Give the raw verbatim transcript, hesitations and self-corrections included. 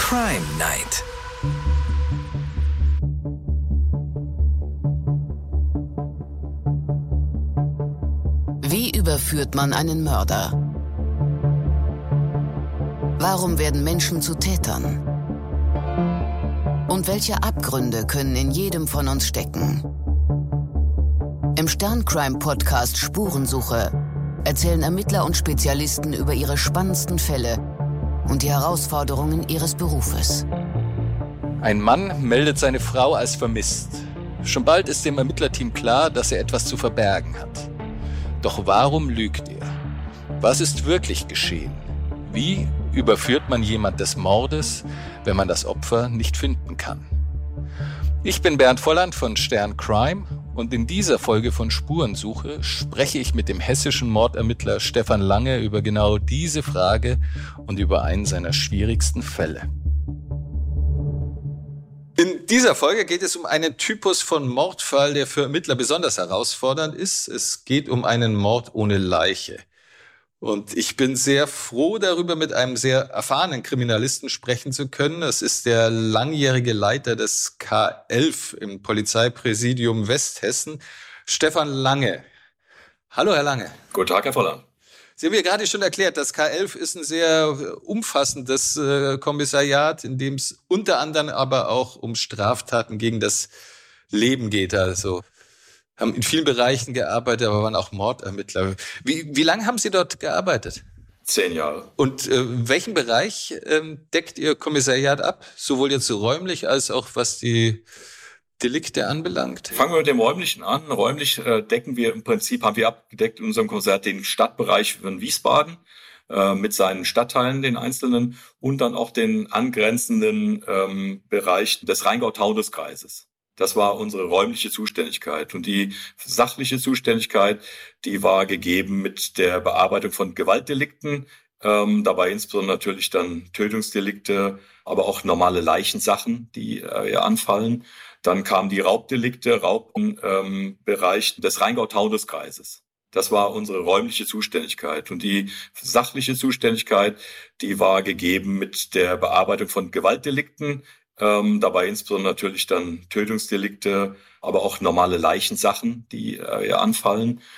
Crime Night. Wie überführt man einen Mörder? Warum werden Menschen zu Tätern? Und welche Abgründe können in jedem von uns stecken? Im Stern-Crime-Podcast Spurensuche erzählen Ermittler und Spezialisten über ihre spannendsten Fälle und die Herausforderungen ihres Berufes. Ein Mann meldet seine Frau als vermisst. Schon bald ist dem Ermittlerteam klar, dass er etwas zu verbergen hat. Doch warum lügt er? Was ist wirklich geschehen? Wie überführt man jemand des Mordes, wenn man das Opfer nicht finden kann? Ich bin Bernd Volland von Stern Crime und in dieser Folge von Spurensuche spreche ich mit dem hessischen Mordermittler Stefan Lange über genau diese Frage und über einen seiner schwierigsten Fälle. In dieser Folge geht es um einen Typus von Mordfall, der für Ermittler besonders herausfordernd ist. Es geht um einen Mord ohne Leiche. Und ich bin sehr froh darüber, mit einem sehr erfahrenen Kriminalisten sprechen zu können. Das ist der langjährige Leiter des K elf im Polizeipräsidium Westhessen, Stefan Lange. Hallo, Herr Lange. Guten Tag, Herr Volland. Sie haben ja gerade schon erklärt, das K elf ist ein sehr umfassendes äh, Kommissariat, in dem es unter anderem aber auch um Straftaten gegen das Leben geht. Also haben in vielen Bereichen gearbeitet, aber waren auch Mordermittler. Wie, wie lange haben Sie dort gearbeitet? Zehn Jahre. Und äh, welchen Bereich ähm, deckt Ihr Kommissariat ab? Sowohl jetzt so räumlich als auch was die Delikte anbelangt? Fangen wir mit dem Räumlichen an. Räumlich äh, decken wir im Prinzip, haben wir abgedeckt in unserem Kommissariat den Stadtbereich von Wiesbaden äh, mit seinen Stadtteilen, den einzelnen, und dann auch den angrenzenden ähm, Bereich des Rheingau-Taunus-Kreises. Das war unsere räumliche Zuständigkeit. Und die sachliche Zuständigkeit, die war gegeben mit der Bearbeitung von Gewaltdelikten, ähm, dabei insbesondere natürlich dann Tötungsdelikte, aber auch normale Leichensachen, die äh, ja anfallen. Dann kamen die Raubdelikte, Raubbereich ähm, des Rheingau-Taunus-Kreises. Das war unsere räumliche Zuständigkeit. Und die sachliche Zuständigkeit, die war gegeben mit der Bearbeitung von Gewaltdelikten, Ähm, dabei insbesondere natürlich dann Tötungsdelikte, aber auch normale Leichensachen, die äh, ja anfallen.